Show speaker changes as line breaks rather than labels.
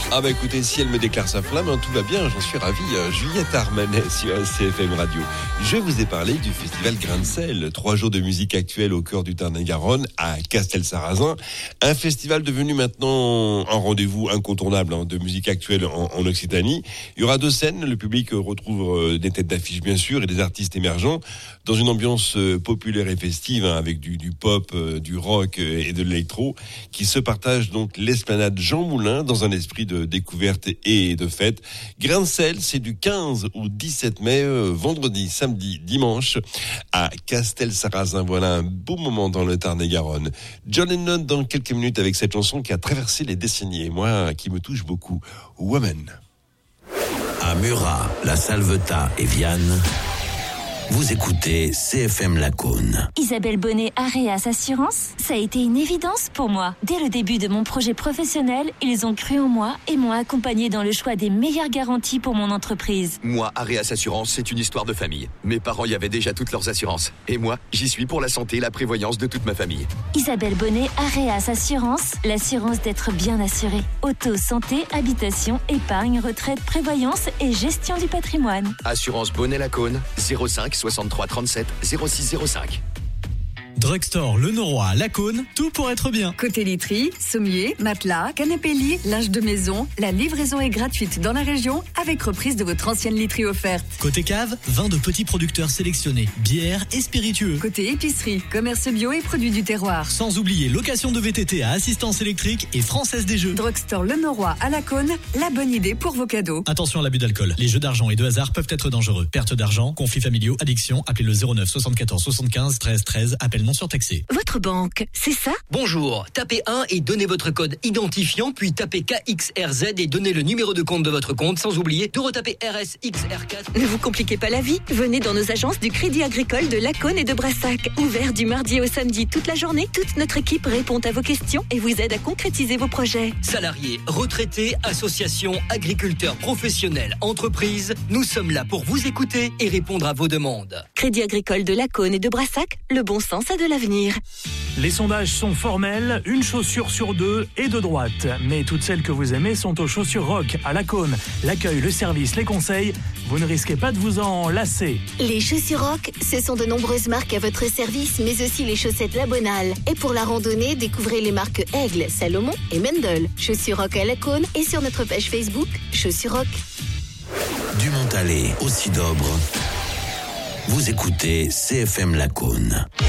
Ah bah écoutez, si elle me déclare sa flamme, tout va bien, j'en suis ravi. Juliette Armanet sur CFM Radio. Je vous ai parlé du festival Grain de Sel, 3 jours de musique actuelle au cœur du Tarn-et-Garonne à Castelsarrasin. Un festival devenu maintenant un rendez-vous incontournable de musique actuelle en Occitanie. Il y aura 2 scènes, le public retrouve des têtes d'affiche bien sûr et des artistes émergents dans une ambiance populaire et festive avec du pop, du rock et de l'électro qui se partagent donc l'esplanade Jean Moulin dans un esprit de découverte et de fête. Grain de Sel, c'est du 15 au 17 mai, vendredi, samedi, dimanche, à Castelsarrasin. Voilà un beau moment dans le Tarn-et-Garonne. John Lennon dans quelques minutes avec cette chanson qui a traversé les décennies et moi, qui me touche beaucoup. Woman.
À Murat, La Salvetat et Vianne, vous écoutez CFM Lacaune.
Isabelle Bonnet, Areas Assurance, ça a été une évidence pour moi. Dès le début de mon projet professionnel, ils ont cru en moi et m'ont accompagné dans le choix des meilleures garanties pour mon entreprise.
Moi, Areas Assurance, c'est une histoire de famille. Mes parents y avaient déjà toutes leurs assurances. Et moi, j'y suis pour la santé et la prévoyance de toute ma famille.
Isabelle Bonnet, Areas Assurance, l'assurance d'être bien assuré. Auto, santé, habitation, épargne, retraite, prévoyance et gestion du patrimoine.
Assurance Bonnet Lacaune, 05 63 37 06 05.
Drugstore Le Noroy à Lacaune, tout pour être bien.
Côté literie, sommier, matelas, canapé lit, linge de maison, la livraison est gratuite dans la région avec reprise de votre ancienne literie offerte.
Côté cave, vin de petits producteurs sélectionnés, bières et spiritueux.
Côté épicerie, commerce bio et produits du terroir.
Sans oublier location de VTT à assistance électrique et Française des Jeux.
Drugstore Le Noroy à Lacaune, la bonne idée pour vos cadeaux.
Attention à l'abus d'alcool. Les jeux d'argent et de hasard peuvent être dangereux. Perte d'argent, conflits familiaux, addiction, appelez le 09 74 75 13 13, appel non surtaxé.
Votre banque, c'est ça ?
Bonjour, tapez 1 et donnez votre code identifiant, puis tapez KXRZ et donnez le numéro de compte de votre compte, sans oublier de retaper RSXR4.
Ne vous compliquez pas la vie, venez dans nos agences du Crédit Agricole de Lacaune et de Brassac. Ouvert du mardi au samedi toute la journée, toute notre équipe répond à vos questions et vous aide à concrétiser vos projets.
Salariés, retraités, associations, agriculteurs, professionnels, entreprises, nous sommes là pour vous écouter et répondre à vos demandes.
Crédit Agricole de Lacaune et de Brassac, le bon sens a de l'avenir.
Les sondages sont formels, une chaussure sur 2 est de droite. Mais toutes celles que vous aimez sont aux chaussures rock, à Lacaune. L'accueil, le service, les conseils, vous ne risquez pas de vous en lasser.
Les chaussures rock, ce sont de nombreuses marques à votre service, mais aussi les chaussettes Labonal. Et pour la randonnée, découvrez les marques Aigle, Salomon et Mendel. Chaussures rock à Lacaune et sur notre page Facebook, Chaussures rock.
Du Montalet au Cidobre, vous écoutez CFM Lacaune.